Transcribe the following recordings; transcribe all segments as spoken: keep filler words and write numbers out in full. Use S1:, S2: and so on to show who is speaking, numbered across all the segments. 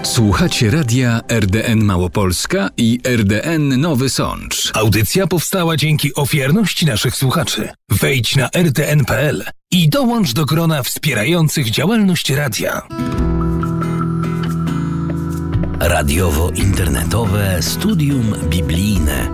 S1: Słuchacie radia R D N Małopolska i R D N Nowy Sącz.
S2: Audycja powstała dzięki ofiarności naszych słuchaczy. Wejdź na r d n kropka p l i dołącz do grona wspierających działalność radia.
S3: Radiowo-internetowe studium biblijne.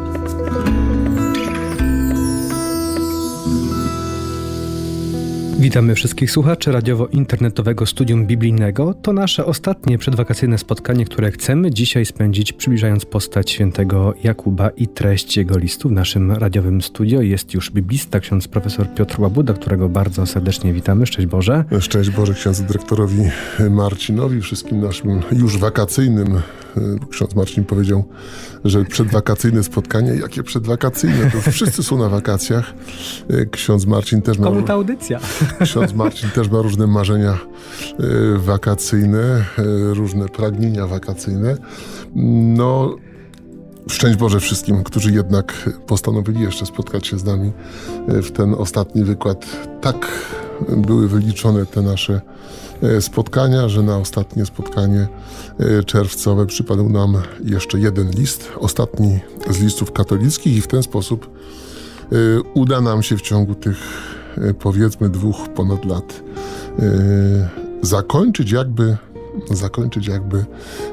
S4: Witamy wszystkich słuchaczy radiowo-internetowego studium biblijnego. To nasze ostatnie przedwakacyjne spotkanie, które chcemy dzisiaj spędzić, przybliżając postać świętego Jakuba i treść jego listu. W naszym radiowym studio jest już biblista, ksiądz profesor Piotr Łabuda, którego bardzo serdecznie witamy. Szczęść Boże.
S5: Szczęść Boże księdzu dyrektorowi Marcinowi, wszystkim naszym już wakacyjnym. Ksiądz Marcin powiedział, że przedwakacyjne spotkanie. Jakie przedwakacyjne? To wszyscy są na wakacjach. Ksiądz Marcin też ma...
S4: Komu ta audycja?
S5: Ksiądz Marcin też ma różne marzenia wakacyjne, różne pragnienia wakacyjne. No, szczęść Boże wszystkim, którzy jednak postanowili jeszcze spotkać się z nami w ten ostatni wykład. Tak były wyliczone te nasze spotkania, że na ostatnie spotkanie czerwcowe przypadł nam jeszcze jeden list, ostatni z listów katolickich, i w ten sposób uda nam się w ciągu tych, powiedzmy, dwóch ponad lat zakończyć jakby zakończyć jakby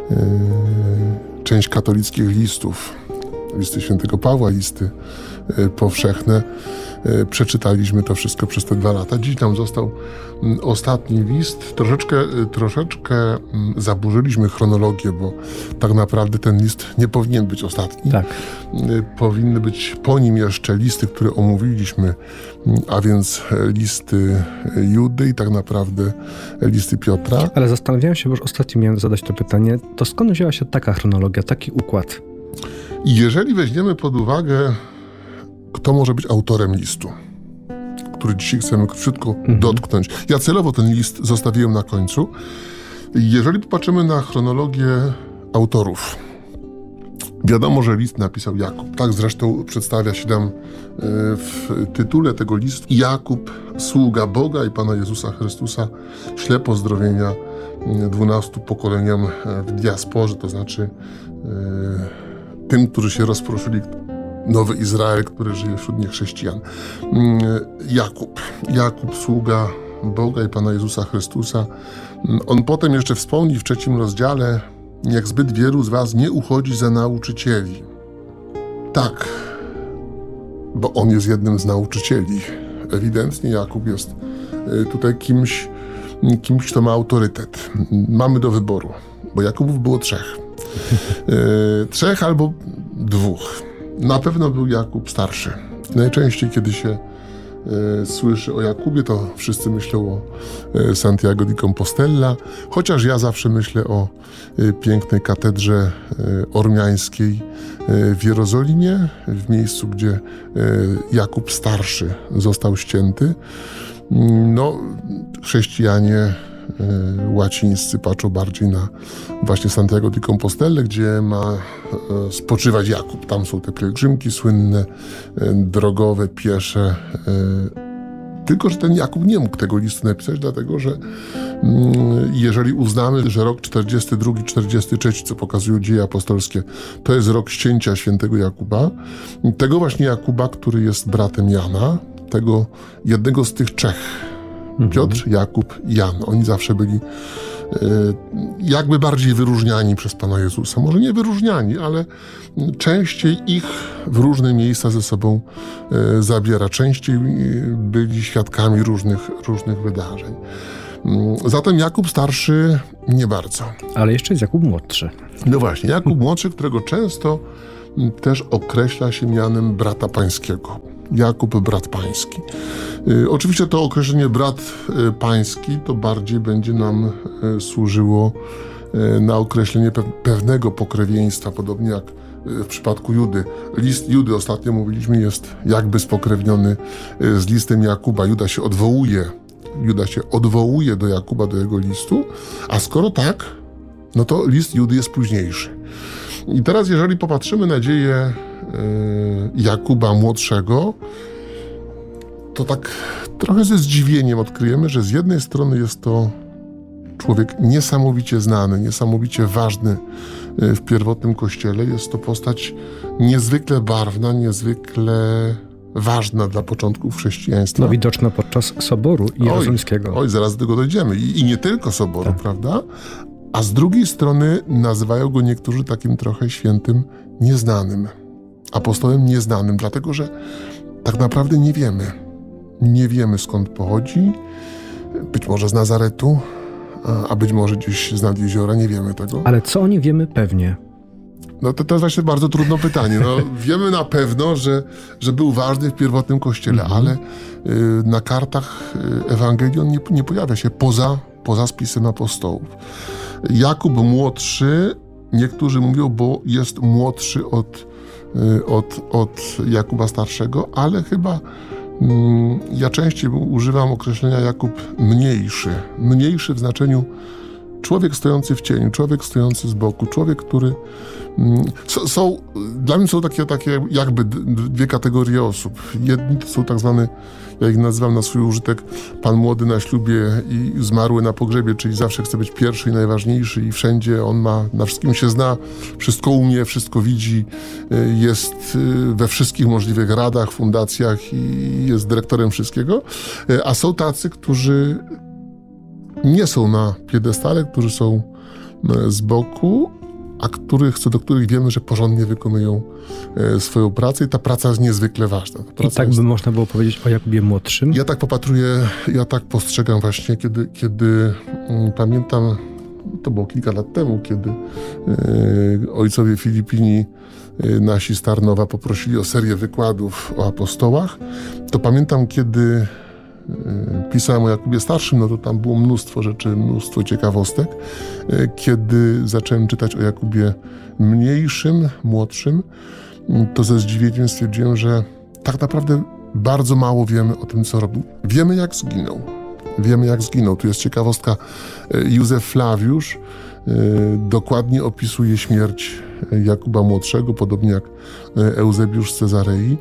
S5: część katolickich listów. Listy świętego Pawła, listy powszechne. Przeczytaliśmy to wszystko przez te dwa lata. Dziś nam został ostatni list. Troszeczkę, troszeczkę zaburzyliśmy chronologię, bo tak naprawdę ten list nie powinien być ostatni.
S4: Tak.
S5: Powinny być po nim jeszcze listy, które omówiliśmy, a więc listy Judy i tak naprawdę listy Piotra.
S4: Ale zastanawiałem się, bo już ostatnio miałem zadać to pytanie, to skąd wzięła się taka chronologia, taki układ?
S5: I jeżeli weźmiemy pod uwagę, kto może być autorem listu, który dzisiaj chcemy krótko mhm. dotknąć. Ja celowo ten list zostawiłem na końcu. Jeżeli popatrzymy na chronologię autorów, wiadomo, że list napisał Jakub. Tak zresztą przedstawia się nam w tytule tego listu. Jakub, sługa Boga i Pana Jezusa Chrystusa, śle pozdrowienia dwunastu pokoleniom w diasporze, to znaczy tym, którzy się rozproszyli, Nowy Izrael, który żyje wśród niechrześcijan. Jakub. Jakub, sługa Boga i Pana Jezusa Chrystusa. On potem jeszcze wspomni w trzecim rozdziale: jak zbyt wielu z was nie uchodzi za nauczycieli. Tak, bo on jest jednym z nauczycieli. Ewidentnie Jakub jest tutaj kimś, kimś, kto ma autorytet. Mamy do wyboru, bo Jakubów było trzech. Trzech albo dwóch. Na pewno był Jakub starszy. Najczęściej, kiedy się e, słyszy o Jakubie, to wszyscy myślą o e, Santiago di Compostela, chociaż ja zawsze myślę o e, pięknej katedrze e, ormiańskiej e, w Jerozolimie, w miejscu, gdzie e, Jakub starszy został ścięty. No, chrześcijanie łacińscy patrzą bardziej na właśnie Santiago di Compostela, gdzie ma spoczywać Jakub. Tam są te pielgrzymki słynne, drogowe, piesze. Tylko że ten Jakub nie mógł tego listu napisać, dlatego że jeżeli uznamy, że rok czterdziesty drugi czterdziesty trzeci, co pokazują dzieje apostolskie, to jest rok ścięcia świętego Jakuba, tego właśnie Jakuba, który jest bratem Jana, tego jednego z tych trzech, Piotr, Jakub i Jan. Oni zawsze byli e, jakby bardziej wyróżniani przez Pana Jezusa. Może nie wyróżniani, ale częściej ich w różne miejsca ze sobą e, zabiera. Częściej byli świadkami różnych, różnych wydarzeń. Zatem Jakub starszy nie bardzo.
S4: Ale jeszcze jest Jakub młodszy.
S5: No właśnie, Jakub młodszy, którego często też określa się mianem brata pańskiego. Jakub, brat pański. Y, oczywiście to określenie brat y, pański to bardziej będzie nam y, służyło y, na określenie pe- pewnego pokrewieństwa, podobnie jak y, w przypadku Judy. List Judy, ostatnio mówiliśmy, jest jakby spokrewniony y, z listem Jakuba. Juda się odwołuje, Juda się odwołuje do Jakuba, do jego listu, a skoro tak, no to list Judy jest późniejszy. I teraz, jeżeli popatrzymy na dzieje Jakuba młodszego, to tak trochę ze zdziwieniem odkryjemy, że z jednej strony jest to człowiek niesamowicie znany, niesamowicie ważny w pierwotnym Kościele. Jest to postać niezwykle barwna, niezwykle ważna dla początków chrześcijaństwa.
S4: No widoczna podczas Soboru Jerozolimskiego.
S5: Oj, oj, zaraz do tego dojdziemy. I, i nie tylko Soboru,
S4: tak.
S5: prawda? A z drugiej strony nazywają go niektórzy takim trochę świętym nieznanym. Apostołem nieznanym, dlatego że tak naprawdę nie wiemy. Nie wiemy, skąd pochodzi. Być może z Nazaretu, a być może gdzieś z nad jeziora, nie wiemy tego.
S4: Ale co o nim wiemy pewnie?
S5: No to, to jest właśnie bardzo trudne pytanie. No, wiemy na pewno, że, że był ważny w pierwotnym Kościele, mhm. ale y, na kartach y, Ewangelii on nie, nie pojawia się poza, poza spisem apostołów. Jakub młodszy, niektórzy mówią, bo jest młodszy od, y, od, od Jakuba starszego, ale chyba y, ja częściej używam określenia Jakub mniejszy. Mniejszy w znaczeniu człowiek stojący w cieniu, człowiek stojący z boku, człowiek, który... Są, są, dla mnie są takie, takie jakby dwie kategorie osób. Jedni to są tak zwany, ja ich nazywam na swój użytek, pan młody na ślubie i zmarły na pogrzebie, czyli zawsze chce być pierwszy i najważniejszy i wszędzie on ma, na wszystkim się zna, wszystko umie, wszystko widzi, jest we wszystkich możliwych radach, fundacjach i jest dyrektorem wszystkiego. A są tacy, którzy nie są na piedestale, którzy są z boku, a których, co do których wiemy, że porządnie wykonują e, swoją pracę i ta praca jest niezwykle ważna.
S4: I tak
S5: jest...
S4: by można było powiedzieć o Jakubie młodszym?
S5: Ja tak popatruję, ja tak postrzegam właśnie, kiedy, kiedy mm, pamiętam, to było kilka lat temu, kiedy e, ojcowie Filipini, e, nasi z Tarnowa, poprosili o serię wykładów o apostołach, to pamiętam, kiedy pisałem o Jakubie starszym, no to tam było mnóstwo rzeczy, mnóstwo ciekawostek. Kiedy zacząłem czytać o Jakubie mniejszym, młodszym, to ze zdziwieniem stwierdziłem, że tak naprawdę bardzo mało wiemy o tym, co robił. Wiemy, jak zginął. Wiemy, jak zginął. Tu jest ciekawostka. Józef Flawiusz dokładnie opisuje śmierć Jakuba młodszego, podobnie jak Eusebiusz z Cezarei.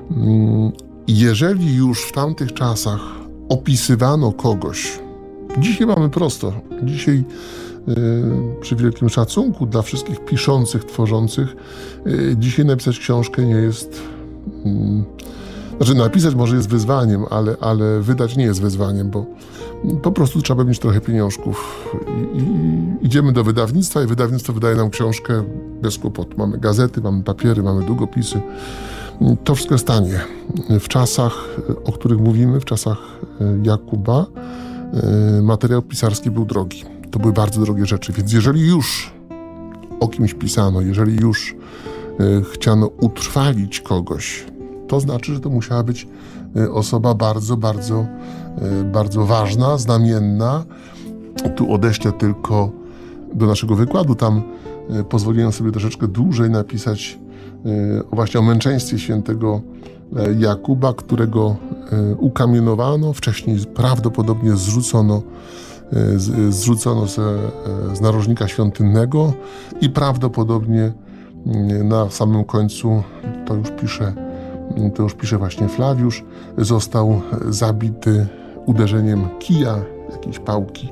S5: Jeżeli już w tamtych czasach opisywano kogoś, dzisiaj mamy prosto, dzisiaj yy, przy wielkim szacunku dla wszystkich piszących, tworzących, yy, dzisiaj napisać książkę nie jest, yy, znaczy napisać może jest wyzwaniem, ale, ale wydać nie jest wyzwaniem, bo po prostu trzeba mieć trochę pieniążków. I, i idziemy do wydawnictwa i wydawnictwo wydaje nam książkę bez kłopotu. Mamy gazety, mamy papiery, mamy długopisy. To wszystko jest tanie. W czasach, o których mówimy, w czasach Jakuba, materiał pisarski był drogi. To były bardzo drogie rzeczy, więc jeżeli już o kimś pisano, jeżeli już chciano utrwalić kogoś, to znaczy, że to musiała być osoba bardzo, bardzo, bardzo ważna, znamienna. Tu odeślę tylko do naszego wykładu. Tam pozwoliłem sobie troszeczkę dłużej napisać właśnie o męczeństwie świętego Jakuba, którego ukamienowano, wcześniej prawdopodobnie zrzucono, zrzucono z, z narożnika świątynnego i prawdopodobnie na samym końcu, to już pisze, to już pisze właśnie Flawiusz, został zabity uderzeniem kija, jakiejś pałki.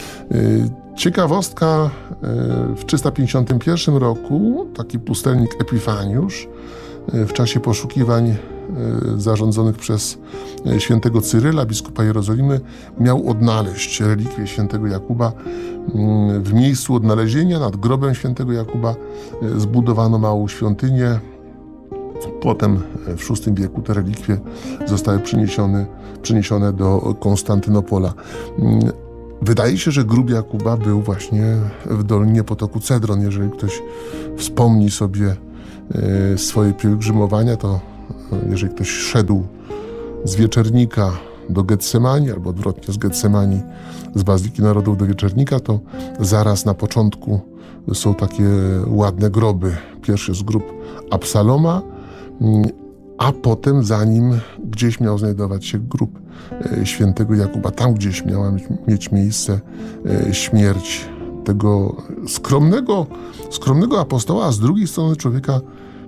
S5: Ciekawostka, w trzysta pięćdziesiątym pierwszym roku taki pustelnik Epifaniusz w czasie poszukiwań zarządzonych przez świętego Cyryla, biskupa Jerozolimy, miał odnaleźć relikwie świętego Jakuba. W miejscu odnalezienia nad grobem świętego Jakuba zbudowano małą świątynię. Potem w szóstym wieku te relikwie zostały przeniesione, przeniesione do Konstantynopola. Wydaje się, że grób Jakuba był właśnie w dolinie potoku Cedron. Jeżeli ktoś wspomni sobie swoje pielgrzymowania, to jeżeli ktoś szedł z Wieczernika do Getsemani, albo odwrotnie z Getsemani z Bazyliki Narodów do Wieczernika, to zaraz na początku są takie ładne groby. Pierwszy jest grób Absaloma, a potem za nim gdzieś miał znajdować się grób świętego Jakuba. Tam gdzieś miała mieć miejsce śmierć tego skromnego, skromnego apostoła, a z drugiej strony człowieka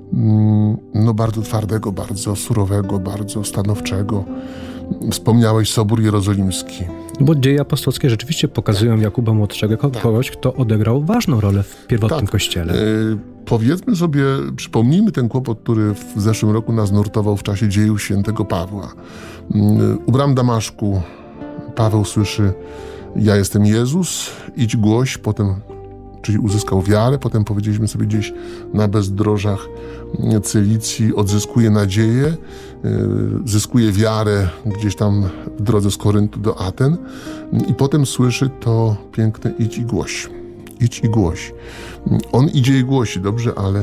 S5: no bardzo twardego, bardzo surowego, bardzo stanowczego. Wspomniałeś Sobór Jerozolimski.
S4: Bo dzieje apostolskie rzeczywiście pokazują tak. Jakuba Młodszego jako tak. kogoś, kto odegrał ważną rolę w pierwotnym tak. kościele. E,
S5: powiedzmy sobie, przypomnijmy ten kłopot, który w zeszłym roku nas nurtował w czasie dziejów świętego Pawła. U bram Damaszku Paweł słyszy: ja jestem Jezus, idź głoś, potem, czyli uzyskał wiarę, potem powiedzieliśmy sobie gdzieś na bezdrożach Cylicji, odzyskuje nadzieję, zyskuje wiarę gdzieś tam w drodze z Koryntu do Aten i potem słyszy to piękne: idź i głoś, idź i głoś. On idzie i głosi, dobrze, ale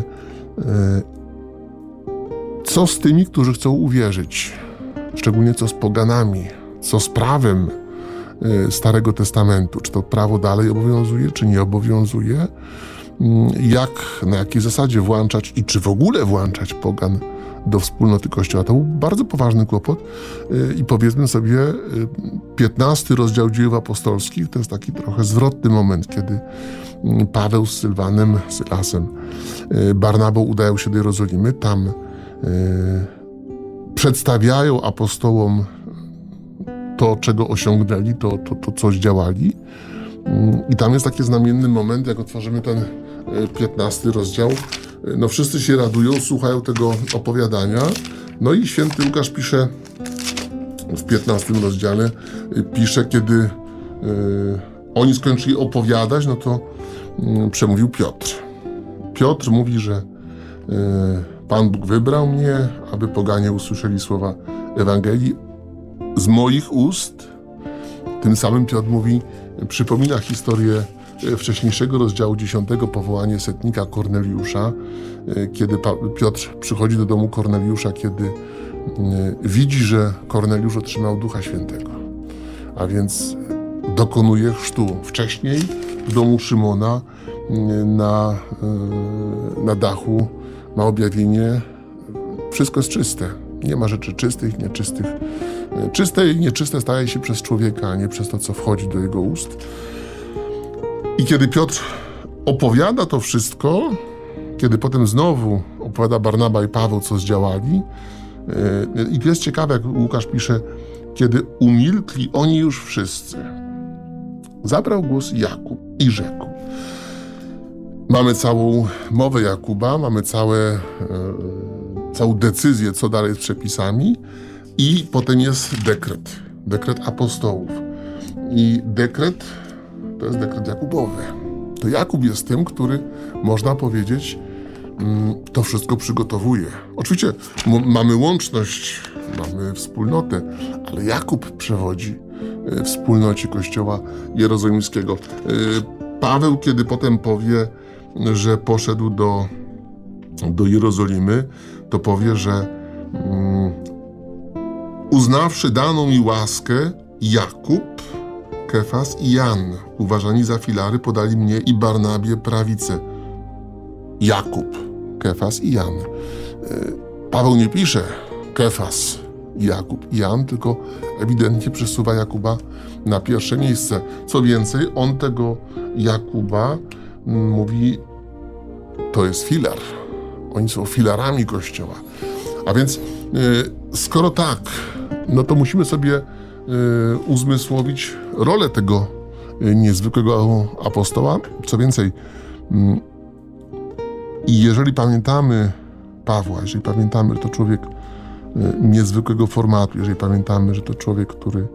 S5: co z tymi, którzy chcą uwierzyć? Szczególnie co z poganami, co z prawem Starego Testamentu. Czy to prawo dalej obowiązuje, czy nie obowiązuje? Jak, na jakiej zasadzie włączać i czy w ogóle włączać pogan do wspólnoty Kościoła? To był bardzo poważny kłopot i powiedzmy sobie, piętnasty rozdział Dziejów Apostolskich to jest taki trochę zwrotny moment, kiedy Paweł z Sylwanem, Sylasem, Barnabą udają się do Jerozolimy, tam przedstawiają apostołom to, czego osiągnęli, to, to, to co zdziałali. I tam jest taki znamienny moment, jak otworzymy ten piętnasty rozdział. No wszyscy się radują, słuchają tego opowiadania. No i święty Łukasz pisze w piętnastym rozdziale, pisze, kiedy y, oni skończyli opowiadać, no to y, przemówił Piotr. Piotr mówi, że y, Pan Bóg wybrał mnie, aby poganie usłyszeli słowa Ewangelii z moich ust. Tym samym Piotr mówi, przypomina historię wcześniejszego rozdziału dziesiątego, powołanie setnika Korneliusza, kiedy Piotr przychodzi do domu Korneliusza, kiedy widzi, że Korneliusz otrzymał Ducha Świętego, a więc dokonuje chrztu. Wcześniej w domu Szymona na, na dachu ma objawienie: wszystko jest czyste, nie ma rzeczy czystych, nieczystych. Czyste i nieczyste staje się przez człowieka, a nie przez to, co wchodzi do jego ust. I kiedy Piotr opowiada to wszystko, kiedy potem znowu opowiada Barnaba i Paweł, co zdziałali, i to jest ciekawe, jak Łukasz pisze, kiedy umilkli oni już wszyscy, zabrał głos Jakub i rzekł. Mamy całą mowę Jakuba, mamy całe, całą decyzję, co dalej z przepisami, i potem jest dekret, dekret apostołów. I dekret to jest dekret Jakubowy. To Jakub jest tym, który, można powiedzieć, to wszystko przygotowuje. Oczywiście m- mamy łączność, mamy wspólnotę, ale Jakub przewodzi wspólnocie Kościoła Jerozolimskiego. Paweł, kiedy potem powie, że poszedł do, do Jerozolimy, to powie, że mm, uznawszy daną mi łaskę, Jakub, Kefas i Jan, uważani za filary, podali mnie i Barnabie prawicę. Jakub, Kefas i Jan. Paweł nie pisze Kefas, Jakub i Jan, tylko ewidentnie przesuwa Jakuba na pierwsze miejsce. Co więcej, on tego Jakuba mówi, to jest filar. Oni są filarami Kościoła. A więc skoro tak, no to musimy sobie uzmysłowić rolę tego niezwykłego apostoła. Co więcej, i jeżeli pamiętamy Pawła, jeżeli pamiętamy, że to człowiek niezwykłego formatu, jeżeli pamiętamy, że to człowiek, który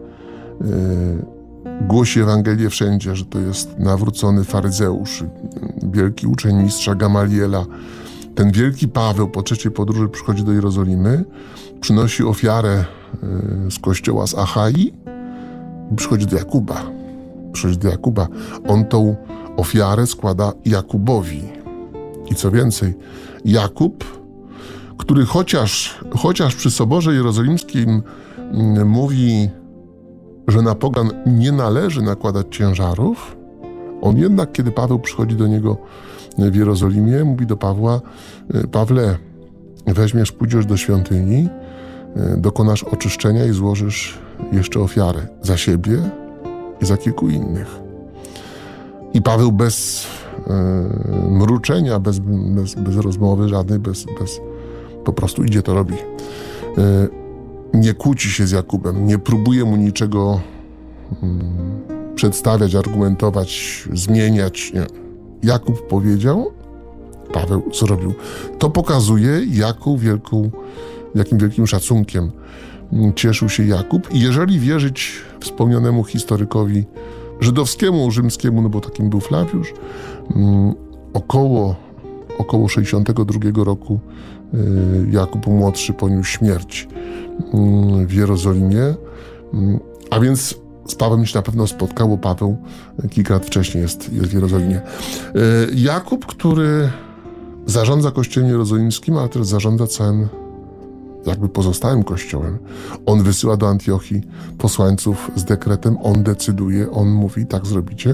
S5: głosi Ewangelię wszędzie, że to jest nawrócony faryzeusz, wielki uczeń mistrza Gamaliela, ten wielki Paweł po trzeciej podróży przychodzi do Jerozolimy, przynosi ofiarę z kościoła z Achai i przychodzi do Jakuba. Przychodzi do Jakuba. On tą ofiarę składa Jakubowi. I co więcej, Jakub, który chociaż, chociaż przy Soborze Jerozolimskim mówi, że na pogan nie należy nakładać ciężarów, on jednak, kiedy Paweł przychodzi do niego w Jerozolimie, mówi do Pawła: Pawle, weźmiesz, pójdziesz do świątyni, dokonasz oczyszczenia i złożysz jeszcze ofiarę za siebie i za kilku innych. I Paweł bez e, mruczenia, bez, bez, bez rozmowy żadnej, bez, bez, po prostu idzie, to robi. E, nie kłóci się z Jakubem, nie próbuje mu niczego mm, przedstawiać, argumentować, zmieniać. Nie. Jakub powiedział, Paweł zrobił. To pokazuje, jaką wielką, jakim wielkim szacunkiem cieszył się Jakub. I jeżeli wierzyć wspomnianemu historykowi żydowskiemu, rzymskiemu, no bo takim był Flawiusz, mm, około, około sześćdziesiątego drugiego roku y, Jakub młodszy poniósł śmierć y, w Jerozolimie, y, a więc z Pawłem się na pewno spotkało. Paweł kilka lat wcześniej jest, jest w Jerozolimie. Y, Jakub, który zarządza Kościołem Jerozolimskim, ale też zarządza całym jakby pozostałym Kościołem. On wysyła do Antiochii posłańców z dekretem, on decyduje, on mówi, tak zrobicie.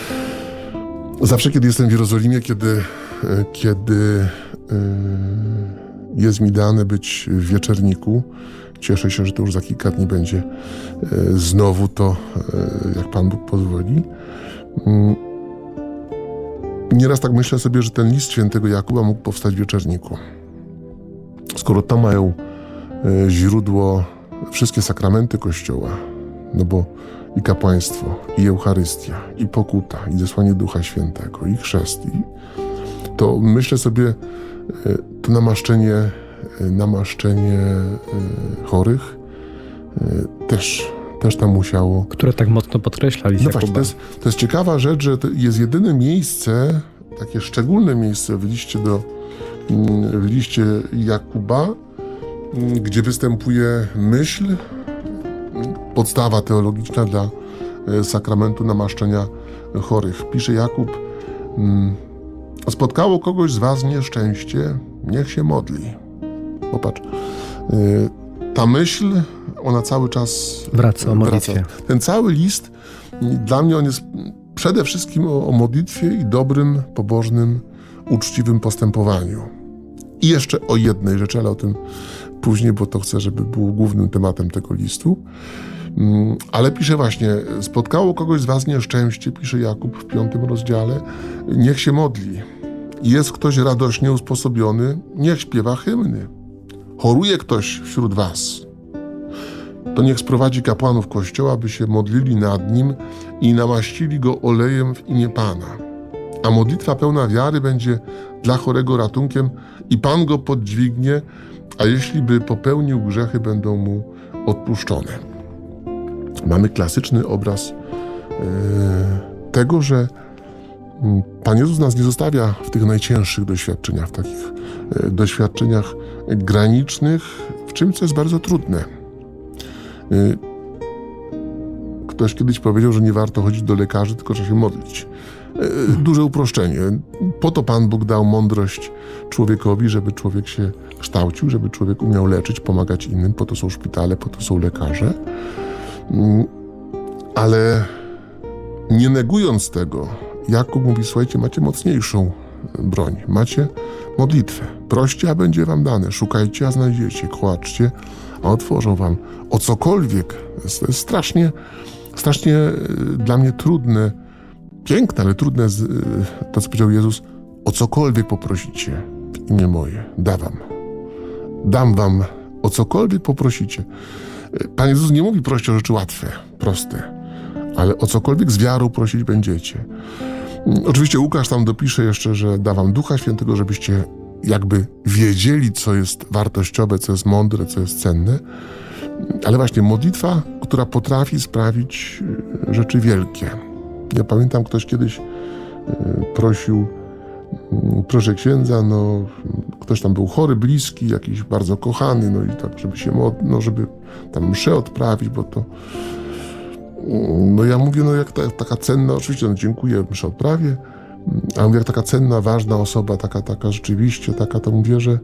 S5: Zawsze, kiedy jestem w Jerozolimie, kiedy, kiedy yy, jest mi dane być w wieczerniku, cieszę się, że to już za kilka dni będzie yy, znowu to, yy, jak Pan Bóg pozwoli. Yy. Nieraz tak myślę sobie, że ten list świętego Jakuba mógł powstać w wieczerniku. Skoro tam mają y, źródło wszystkie sakramenty Kościoła, no bo i kapłaństwo, i Eucharystia, i pokuta, i zesłanie Ducha Świętego, i chrzest, i, to myślę sobie, y, to namaszczenie, y, namaszczenie y, chorych y, też, też tam musiało...
S4: Które tak mocno podkreśla list
S5: No
S4: Jakuba.
S5: właśnie, to jest, to jest ciekawa rzecz, że to jest jedyne miejsce, takie szczególne miejsce w liście do w liście Jakuba, gdzie występuje myśl, podstawa teologiczna dla sakramentu namaszczenia chorych. Pisze Jakub: spotkało kogoś z was nieszczęście, niech się modli. Popatrz, ta myśl, ona cały czas
S4: wraca o modlitwie.
S5: Wraca. Ten cały list, dla mnie on jest przede wszystkim o, o modlitwie i dobrym, pobożnym, uczciwym postępowaniu. I jeszcze o jednej rzeczy, ale o tym później, bo to chcę, żeby było głównym tematem tego listu. Ale pisze właśnie, spotkało kogoś z was nieszczęście, pisze Jakub w piątym rozdziale, niech się modli. Jest ktoś radośnie usposobiony, niech śpiewa hymny. Choruje ktoś wśród was, to niech sprowadzi kapłanów Kościoła, by się modlili nad nim i namaścili go olejem w imię Pana. A modlitwa pełna wiary będzie dla chorego ratunkiem i Pan go podźwignie, a jeśli by popełnił grzechy, będą mu odpuszczone. Mamy klasyczny obraz yy, tego, że Pan Jezus nas nie zostawia w tych najcięższych doświadczeniach, w takich yy, doświadczeniach granicznych, w czymś, co jest bardzo trudne. Yy, ktoś kiedyś powiedział, że nie warto chodzić do lekarzy, tylko trzeba się modlić. Duże uproszczenie. Po to Pan Bóg dał mądrość człowiekowi, żeby człowiek się kształcił, żeby człowiek umiał leczyć, pomagać innym. Po to są szpitale, po to są lekarze. Ale nie negując tego, Jakub mówi: słuchajcie, macie mocniejszą broń. Macie modlitwę. Proście, a będzie wam dane. Szukajcie, a znajdziecie. Kłaczcie, a otworzą wam. O cokolwiek. To jest strasznie, strasznie dla mnie trudne, piękne, ale trudne to, co powiedział Jezus: o cokolwiek poprosicie w imię moje, da wam. Dam wam, o cokolwiek poprosicie. Pan Jezus nie mówi proście o rzeczy łatwe, proste, ale o cokolwiek z wiarą prosić będziecie. Oczywiście Łukasz tam dopisze jeszcze, że da wam Ducha Świętego, żebyście jakby wiedzieli, co jest wartościowe, co jest mądre, co jest cenne. Ale właśnie modlitwa, która potrafi sprawić rzeczy wielkie. Ja pamiętam, ktoś kiedyś prosił, proszę księdza, no ktoś tam był chory, bliski, jakiś bardzo kochany, no i tak, żeby się modlić, no żeby tam mszę odprawić, bo to... No ja mówię, no jak ta, taka cenna, oczywiście, no dziękuję, mszę odprawię, ale mówię, jak taka cenna, ważna osoba, taka, taka rzeczywiście, taka, to mówię, że yy,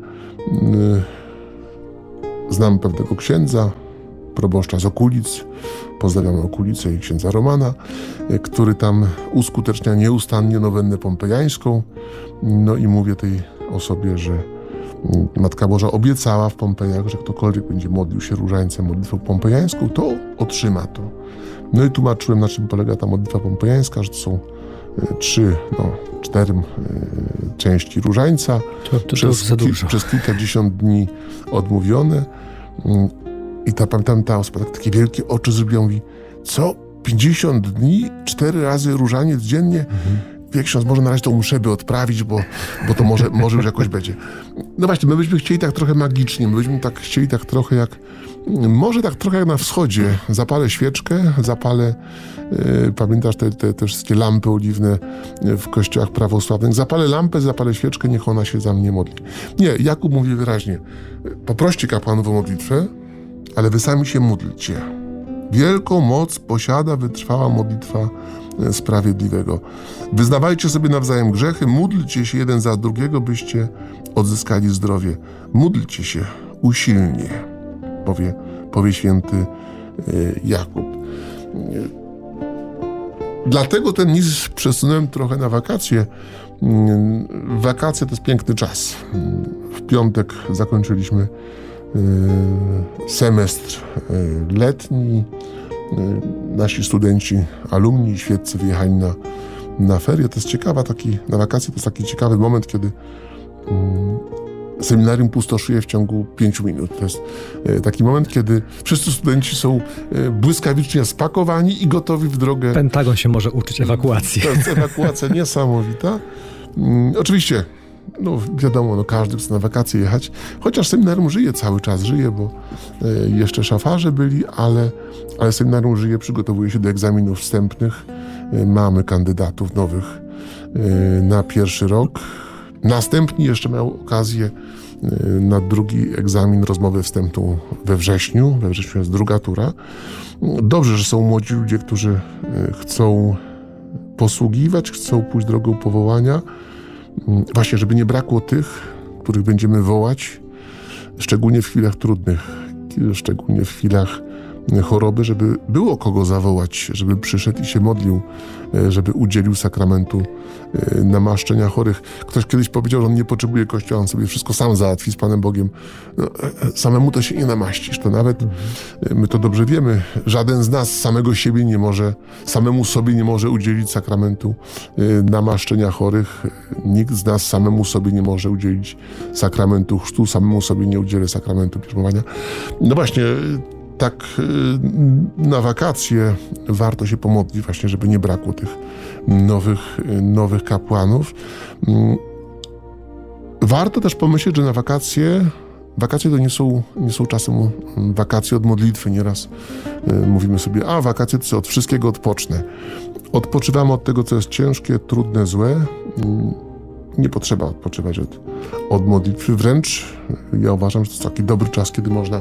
S5: znam pewnego księdza, proboszcza z Okulic, pozdrawiam Okulicę i księdza Romana, który tam uskutecznia nieustannie nowennę pompejańską. No i mówię tej osobie, że Matka Boża obiecała w Pompejach, że ktokolwiek będzie modlił się różańcem modlitwą pompejańską, to otrzyma to. No i tłumaczyłem, na czym polega ta modlitwa pompejańska, że to są trzy, no cztery y, części różańca,
S4: to, to, to
S5: przez,
S4: za dużo.
S5: ki, przez kilkadziesiąt dni odmówione. I ta, pamiętam, ta osoba tak, takie wielkie oczy zrobiła, mówi: co pięćdziesiąt dni, cztery razy różaniec dziennie. Mhm. Wie ksiądz, może na razie tą muszebę odprawić, bo, bo to może, może już jakoś będzie. No właśnie, my byśmy chcieli tak trochę magicznie, my byśmy tak chcieli tak trochę jak, może tak trochę jak na wschodzie. Zapalę świeczkę, zapalę, yy, pamiętasz te, te, te wszystkie lampy oliwne w kościołach prawosławnych. Zapalę lampę, zapalę świeczkę, niech ona się za mnie modli. Nie, Jakub mówi wyraźnie, poproście kapłanów o modlitwę, ale wy sami się módlcie. Wielką moc posiada wytrwała modlitwa sprawiedliwego. Wyznawajcie sobie nawzajem grzechy, módlcie się jeden za drugiego, byście odzyskali zdrowie. Módlcie się usilnie, powie, powie święty Jakub. Dlatego ten list przesunąłem trochę na wakacje. Wakacje to jest piękny czas. W piątek zakończyliśmy semestr letni. Nasi studenci, alumni, świeccy wyjechali na, na ferie. To jest ciekawa taki, na wakacje to jest taki ciekawy moment, kiedy mm, seminarium pustoszuje w ciągu pięciu minut. To jest e, taki moment, kiedy wszyscy studenci są e, błyskawicznie spakowani i gotowi w drogę.
S4: Pentagon się może uczyć ewakuacji. To
S5: jest ewakuacja niesamowita. Mm, oczywiście, no wiadomo, no każdy chce na wakacje jechać, chociaż seminarium żyje cały czas, żyje, bo e, jeszcze szafarze byli, ale, ale seminarium żyje, przygotowuje się do egzaminów wstępnych. E, mamy kandydatów nowych e, na pierwszy rok. Następni jeszcze mają okazję e, na drugi egzamin, rozmowę wstępną we wrześniu. We wrześniu jest druga tura. Dobrze, że są młodzi ludzie, którzy e, chcą posługiwać, chcą pójść drogą powołania. Właśnie, żeby nie brakło tych, których będziemy wołać, szczególnie w chwilach trudnych, szczególnie w chwilach choroby, żeby było kogo zawołać, żeby przyszedł i się modlił, żeby udzielił sakramentu namaszczenia chorych. Ktoś kiedyś powiedział, że on nie potrzebuje Kościoła, on sobie wszystko sam załatwi z Panem Bogiem. No, samemu to się nie namaścisz, to nawet mhm. my to dobrze wiemy. Żaden z nas samego siebie nie może, samemu sobie nie może udzielić sakramentu namaszczenia chorych. Nikt z nas samemu sobie nie może udzielić sakramentu chrztu, samemu sobie nie udzieli sakramentu bierzmowania. No właśnie, tak na wakacje warto się pomodlić właśnie, żeby nie brakło tych nowych, nowych kapłanów. Warto też pomyśleć, że na wakacje, wakacje to nie są, nie są czasem wakacje od modlitwy. Nieraz mówimy sobie, a wakacje to od wszystkiego odpocznę. Odpoczywamy od tego, co jest ciężkie, trudne, złe. Nie potrzeba odpoczywać od, od modlitwy. Wręcz ja uważam, że to jest taki dobry czas, kiedy można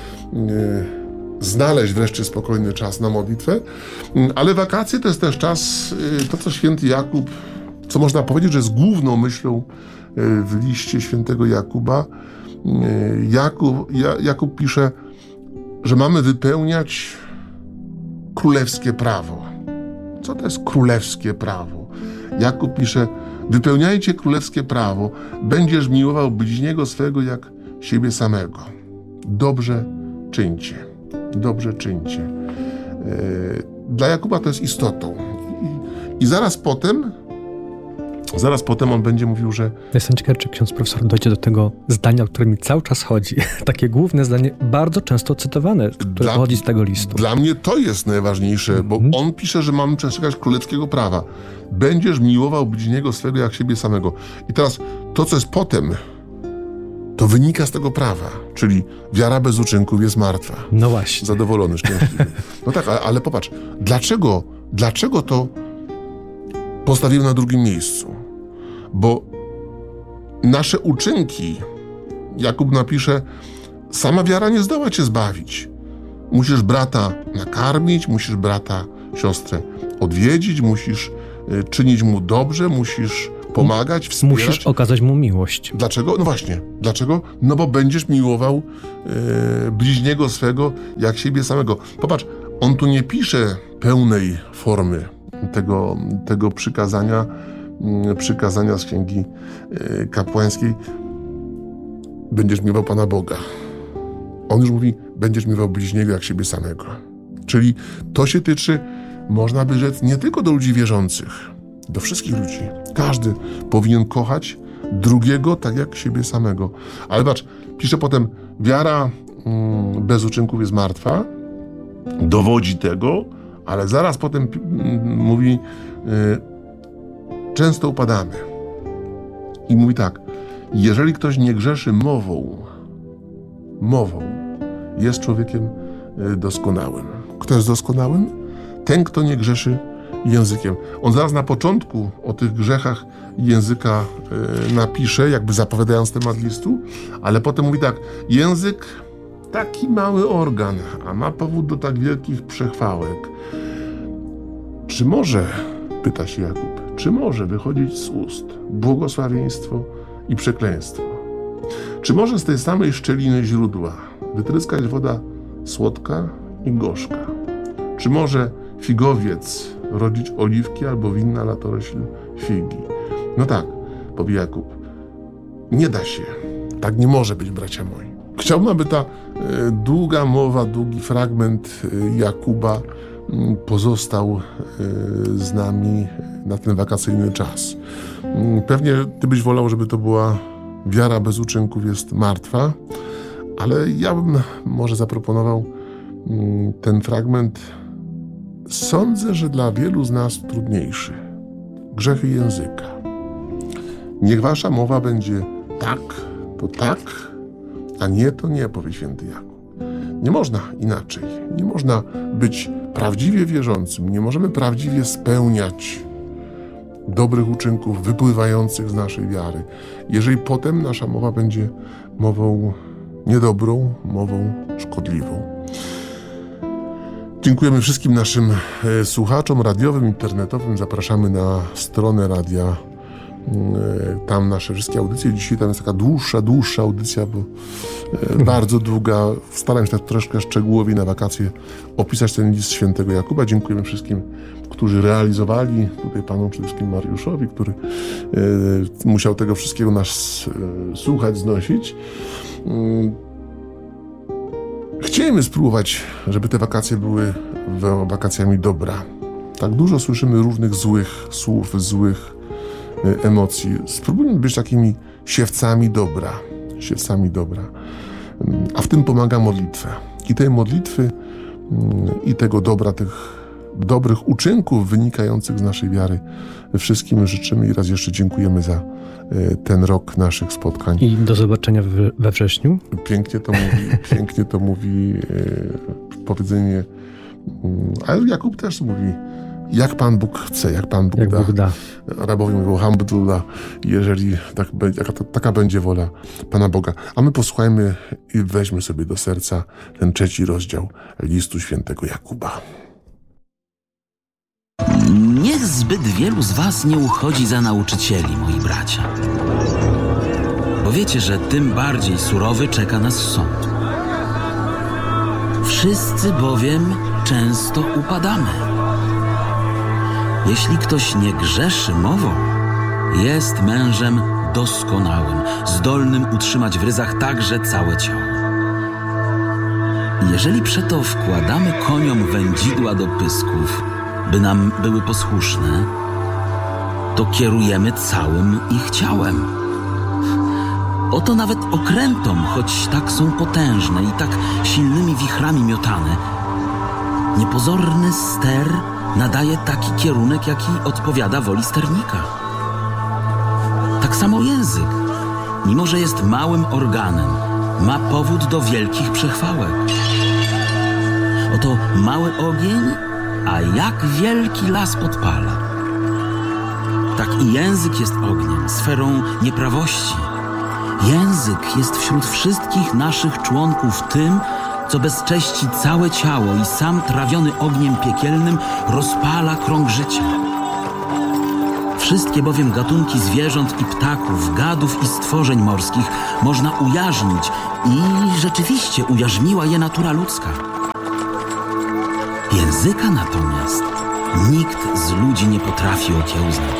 S5: znaleźć wreszcie spokojny czas na modlitwę, ale wakacje to jest też czas, to co święty Jakub, co można powiedzieć, że jest główną myślą w liście świętego Jakuba. Jakub, Jakub pisze, że mamy wypełniać królewskie prawo. Co to jest królewskie prawo? Jakub pisze, wypełniajcie królewskie prawo, będziesz miłował bliźniego swego jak siebie samego. Dobrze czyńcie. Dobrze czyńcie. Dla Jakuba to jest istotą. I, i zaraz potem, zaraz potem on będzie mówił, że...
S4: Jestem ciekawy, czy ksiądz profesor dojdzie do tego zdania, o które mi cały czas chodzi. Takie główne zdanie, bardzo często cytowane, które dla, pochodzi z tego listu.
S5: Dla mnie to jest najważniejsze, bo mm-hmm. on pisze, że mamy przestrzegać królewskiego prawa. Będziesz miłował bliźniego swego jak siebie samego. I teraz to, co jest potem, to wynika z tego prawa, czyli wiara bez uczynków jest martwa.
S4: No właśnie.
S5: Zadowolony, szczęśliwy. No tak, ale, ale popatrz, dlaczego, dlaczego to postawiłem na drugim miejscu? Bo nasze uczynki, Jakub napisze, sama wiara nie zdoła cię zbawić. Musisz brata nakarmić, musisz brata, siostrę odwiedzić, musisz y, czynić mu dobrze, musisz pomagać, wspierać.
S4: Musisz okazać mu miłość.
S5: Dlaczego? No właśnie. Dlaczego? No bo będziesz miłował e, bliźniego swego jak siebie samego. Popatrz, on tu nie pisze pełnej formy tego, tego przykazania, przykazania z księgi e, kapłańskiej. Będziesz miłował Pana Boga. On już mówi, będziesz miłował bliźniego jak siebie samego. Czyli to się tyczy, można by rzec, nie tylko do ludzi wierzących, do wszystkich ludzi. Każdy powinien kochać drugiego tak jak siebie samego. Ale patrz, pisze potem, wiara mm, bez uczynków jest martwa, dowodzi tego, Ale zaraz potem mówi, często upadamy. I mówi tak, jeżeli ktoś nie grzeszy mową, mową, jest człowiekiem doskonałym. Kto jest doskonałym? Ten, kto nie grzeszy językiem. On zaraz na początku o tych grzechach języka y, napisze, jakby zapowiadając temat listu, ale potem mówi tak, język taki mały organ, a ma powód do tak wielkich przechwałek. Czy może, pyta się Jakub, czy może wychodzić z ust błogosławieństwo i przekleństwo? Czy może z tej samej szczeliny źródła wytryskać woda słodka i gorzka? Czy może figowiec rodzić oliwki albo winna latorośl figi? No tak, powie Jakub, nie da się. Tak nie może być, bracia moi. Chciałbym, aby ta y, długa mowa, długi fragment y, Jakuba y, pozostał y, z nami na ten wakacyjny czas. Y, pewnie ty byś wolał, żeby to była wiara bez uczynków jest martwa, ale ja bym może zaproponował y, ten fragment, sądzę, że dla wielu z nas trudniejszy. Grzechy języka. Niech wasza mowa będzie tak, to tak, a nie, to nie, powie święty Jakub. Nie można inaczej. Nie można być prawdziwie wierzącym. Nie możemy prawdziwie spełniać dobrych uczynków wypływających z naszej wiary, jeżeli potem nasza mowa będzie mową niedobrą, mową szkodliwą. Dziękujemy wszystkim naszym e, słuchaczom radiowym, internetowym. Zapraszamy na stronę radia. E, tam nasze wszystkie audycje. Dzisiaj tam jest taka dłuższa, dłuższa audycja, bo e, bardzo długa. Staram się tak troszkę szczegółowiej na wakacje opisać ten list świętego Jakuba. Dziękujemy wszystkim, którzy realizowali. Tutaj panu przede wszystkim Mariuszowi, który e, musiał tego wszystkiego nas e, słuchać, znosić. E, Chcielibyśmy spróbować, żeby te wakacje były wakacjami dobra. Tak dużo słyszymy różnych złych słów, złych y, emocji. Spróbujmy być takimi siewcami dobra. Siewcami dobra. A w tym pomaga modlitwa. I tej modlitwy y, i tego dobra, tych dobrych uczynków wynikających z naszej wiary wszystkim życzymy i raz jeszcze dziękujemy za ten rok naszych spotkań.
S4: I do zobaczenia we, we wrześniu.
S5: Pięknie to mówi, pięknie to mówi e, powiedzenie, ale Jakub też mówi, jak Pan Bóg chce, jak Pan Bóg
S4: jak
S5: da.
S4: Bóg da.
S5: Arabowie mówią, alhamdulillah, jeżeli tak będzie, taka, taka będzie wola Pana Boga. A my posłuchajmy i weźmy sobie do serca ten trzeci rozdział listu świętego Jakuba.
S3: Niech zbyt wielu z was nie uchodzi za nauczycieli, moi bracia. Bo wiecie, że tym bardziej surowy czeka nas sąd. Wszyscy bowiem często upadamy. Jeśli ktoś nie grzeszy mową, jest mężem doskonałym, zdolnym utrzymać w ryzach także całe ciało. Jeżeli przeto wkładamy koniom wędzidła do pysków, by nam były posłuszne, to kierujemy całym ich ciałem. Oto nawet okrętom, choć tak są potężne i tak silnymi wichrami miotane, niepozorny ster nadaje taki kierunek, jaki odpowiada woli sternika. Tak samo język, mimo że jest małym organem, ma powód do wielkich przechwałek. Oto mały ogień, a jak wielki las podpala. Tak i język jest ogniem, sferą nieprawości. Język jest wśród wszystkich naszych członków tym, co bezcześci całe ciało i sam trawiony ogniem piekielnym rozpala krąg życia. Wszystkie bowiem gatunki zwierząt i ptaków, gadów i stworzeń morskich można ujarzmić i rzeczywiście ujarzmiła je natura ludzka. Języka natomiast nikt z ludzi nie potrafi okiełznać.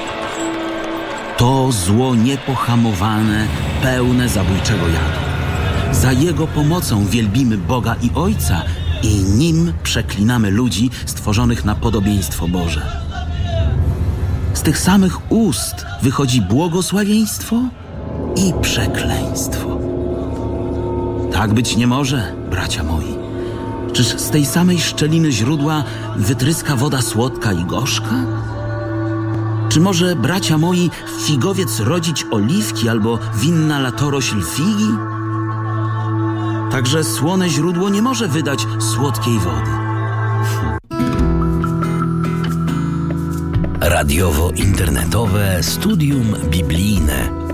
S3: To zło niepohamowane, pełne zabójczego jadu. Za jego pomocą wielbimy Boga i Ojca i nim przeklinamy ludzi stworzonych na podobieństwo Boże. Z tych samych ust wychodzi błogosławieństwo i przekleństwo. Tak być nie może, bracia moi. Czyż z tej samej szczeliny źródła wytryska woda słodka i gorzka? Czy może, bracia moi, figowiec rodzić oliwki albo winna latorośl figi? Także słone źródło nie może wydać słodkiej wody.
S2: Radiowo-internetowe studium biblijne.